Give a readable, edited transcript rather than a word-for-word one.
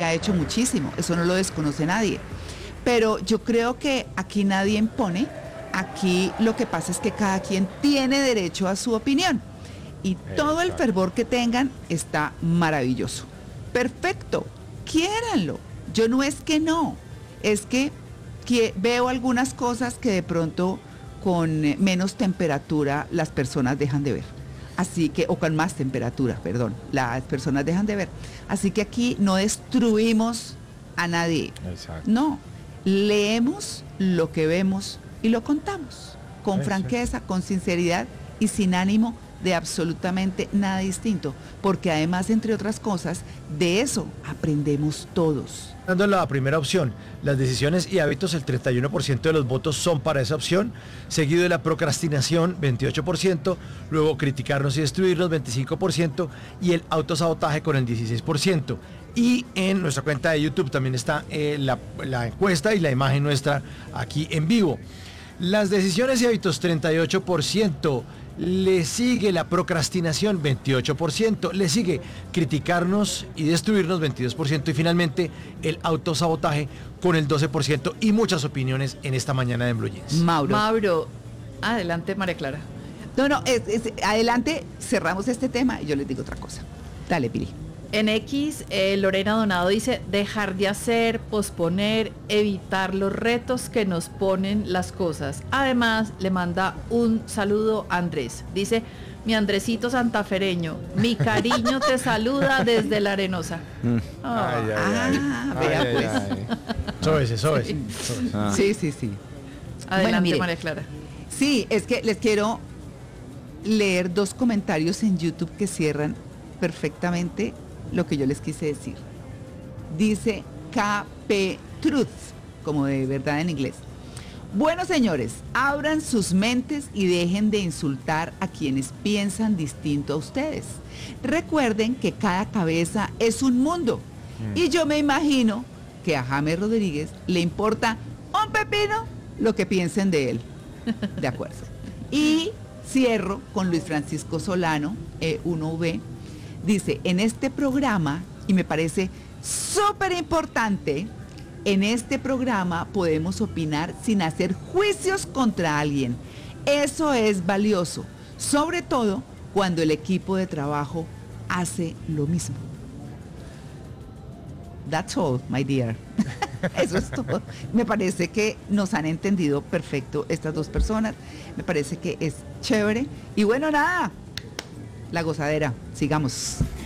ha hecho muchísimo, eso no lo desconoce nadie. Pero yo creo que aquí nadie impone, aquí lo que pasa es que cada quien tiene derecho a su opinión. Y todo el fervor que tengan está maravilloso. Perfecto, quiéranlo. Yo no es que no, es que veo algunas cosas que de pronto con menos temperatura las personas dejan de ver. Así que, o con más temperatura, perdón, las personas dejan de ver. Así que aquí no destruimos a nadie. Exacto. No, leemos lo que vemos y lo contamos con franqueza, con sinceridad y sin ánimo de absolutamente nada distinto, porque además, entre otras cosas, de eso aprendemos todos. Dando la primera opción, las decisiones y hábitos, el 31% de los votos son para esa opción, seguido de la procrastinación, 28%, luego criticarnos y destruirnos, 25%, y el autosabotaje con el 16%. Y en nuestra cuenta de YouTube también está la encuesta y la imagen nuestra aquí en vivo. Las decisiones y hábitos, 38%. Le sigue la procrastinación, 28%, le sigue criticarnos y destruirnos, 22%, y finalmente el autosabotaje con el 12%, y muchas opiniones en esta mañana de Blue Jeans. Mauro, adelante, María Clara. No, adelante, cerramos este tema y yo les digo otra cosa. Dale, Pili. En X, Lorena Donado dice, dejar de hacer, posponer, evitar los retos que nos ponen las cosas. Además, le manda un saludo a Andrés. Dice, mi Andresito santafereño, mi cariño te saluda desde La Arenosa. Vea pues. Sóbese. Sí. Adelante, mire, María Clara. Sí, es que les quiero leer 2 comentarios en YouTube que cierran perfectamente lo que yo les quise decir. Dice KP Truth, como de verdad en inglés. Bueno, señores, abran sus mentes y dejen de insultar a quienes piensan distinto a ustedes. Recuerden que cada cabeza es un mundo. Y yo me imagino que a James Rodríguez le importa un pepino lo que piensen de él. De acuerdo. Y cierro con Luis Francisco Solano, 1V. Dice, en este programa, y me parece súper importante, en este programa podemos opinar sin hacer juicios contra alguien. Eso es valioso, sobre todo cuando el equipo de trabajo hace lo mismo. That's all, my dear. Eso es todo. Me parece que nos han entendido perfecto estas 2 personas. Me parece que es chévere. Y bueno, nada. La gozadera, sigamos.